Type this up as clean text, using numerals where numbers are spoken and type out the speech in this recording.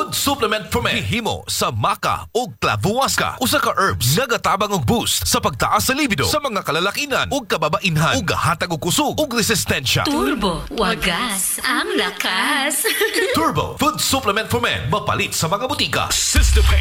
Food Supplement for Men. Hihimo sa maca o clavuasca. Usa ka herbs nga gatabang og boost sa pagtaas sa libido sa mga kalalakinan ug kababainhan ug gahatag og kusog ug resistensya. Turbo, wagas, ang lakas. Turbo Food Supplement for Men mapalit sa mga butika.